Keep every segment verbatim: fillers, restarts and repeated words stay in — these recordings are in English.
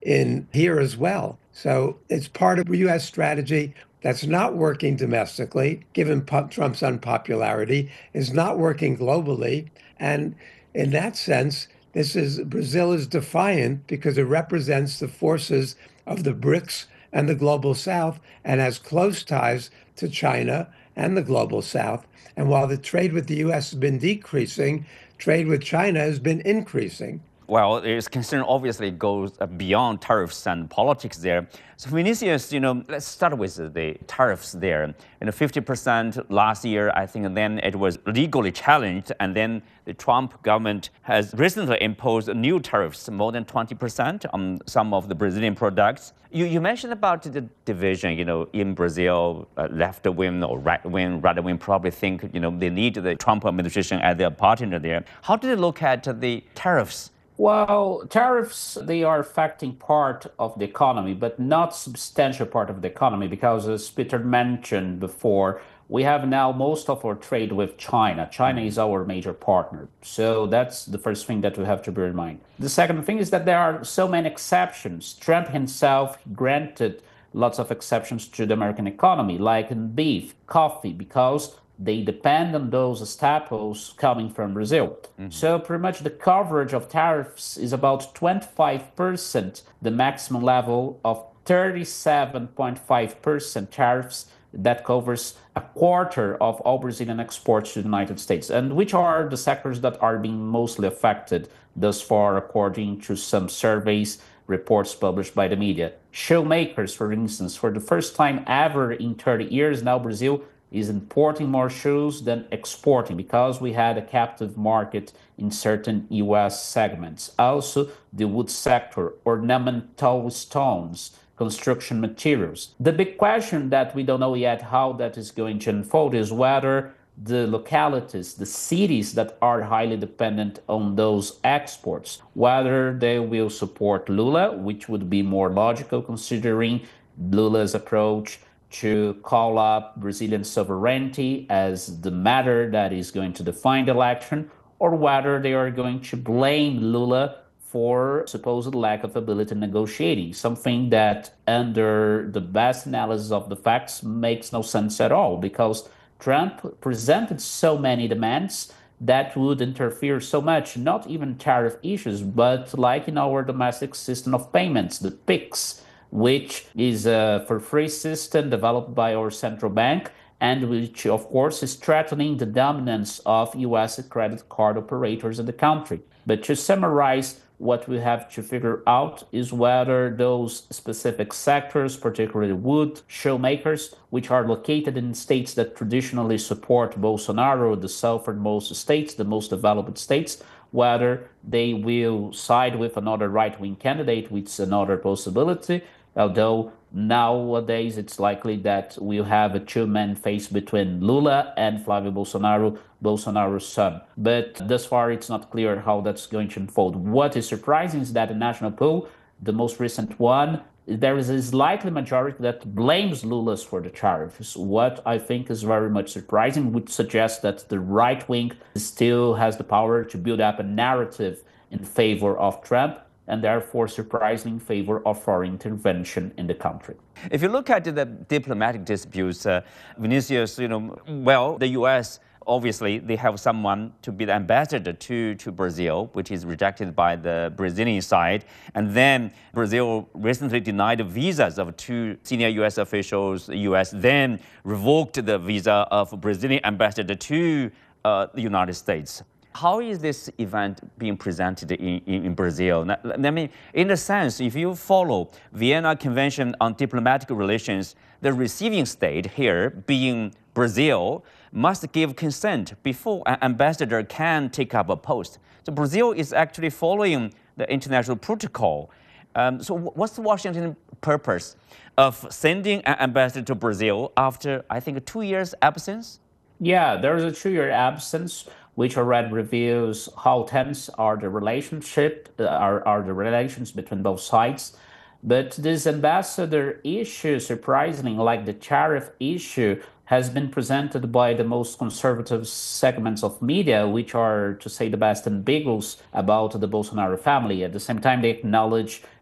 in here as well. So it's part of U S strategy that's not working domestically, given Trump's unpopularity, is not working globally. And in that sense, this is Brazil is defiant because it represents the forces of the BRICS and the global South and has close ties to China and the global South. And while the trade with the U S has been decreasing, trade with China has been increasing. Well, its concern obviously goes beyond tariffs and politics there. So, Vinicius, you know, let's start with the tariffs there. You know, fifty percent last year, I think, and then it was legally challenged, and then the Trump government has recently imposed new tariffs, more than twenty percent on some of the Brazilian products. You, you mentioned about the division, you know, in Brazil, uh, left wing or right wing, right wing probably think, you know, they need the Trump administration as their partner there. How do they look at the tariffs? Well, tariffs, they are affecting part of the economy, but not substantial part of the economy, because as Peter mentioned before, we have now most of our trade with China. China is our major partner. So that's the first thing that we have to bear in mind. The second thing is that there are so many exceptions. Trump himself granted lots of exceptions to the American economy, like in beef, coffee, because they depend on those staples coming from Brazil. Mm-hmm. So pretty much the coverage of tariffs is about twenty-five percent, the maximum level of thirty-seven point five percent tariffs that covers a quarter of all Brazilian exports to the United States. And which are the sectors that are being mostly affected thus far, according to some surveys, reports published by the media. Shoemakers, for instance, for the first time ever in thirty years now, Brazil is importing more shoes than exporting, because we had a captive market in certain U S segments. Also, the wood sector, ornamental stones, construction materials. The big question that we don't know yet how that is going to unfold is whether the localities, the cities that are highly dependent on those exports, whether they will support Lula, which would be more logical considering Lula's approach to call up Brazilian sovereignty as the matter that is going to define the election, or whether they are going to blame Lula for supposed lack of ability in negotiating, something that under the best analysis of the facts makes no sense at all, because Trump presented so many demands that would interfere so much, not even tariff issues, but like in our domestic system of payments, the PIX, which is a for free system developed by our central bank, and which, of course, is threatening the dominance of U S credit card operators in the country. But to summarize, what we have to figure out is whether those specific sectors, particularly wood, shoemakers, which are located in states that traditionally support Bolsonaro, the southernmost states, the most developed states, whether they will side with another right-wing candidate, which is another possibility, although nowadays it's likely that we'll have a two-man face between Lula and Flávio Bolsonaro, Bolsonaro's son. But thus far, it's not clear how that's going to unfold. What is surprising is that the national poll, the most recent one, there is a likely majority that blames Lula's for the tariffs. What I think is very much surprising would suggest that the right wing still has the power to build up a narrative in favor of Trump, and therefore surprisingly in favor of foreign intervention in the country. If you look at the diplomatic disputes, uh, Vinicius, you know, well, the U S obviously they have someone to be the ambassador to, to Brazil, which is rejected by the Brazilian side. And then Brazil recently denied the visas of two senior U S officials. The U S then revoked the visa of Brazilian ambassador to uh, the United States. How is this event being presented in, in, in Brazil? I mean, in a sense, if you follow Vienna Convention on Diplomatic Relations, the receiving state here, being Brazil, must give consent before an ambassador can take up a post. So Brazil is actually following the international protocol. Um, so what's the Washington purpose of sending an ambassador to Brazil after, I think, two years absence? Yeah, there is a two-year absence, which already reveals how tense are the relationship, uh, are, are the relations between both sides. But this ambassador issue, surprisingly, like the tariff issue, has been presented by the most conservative segments of media, which are, to say the best, ambiguous about the Bolsonaro family. At the same time, they acknowledge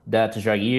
that Jair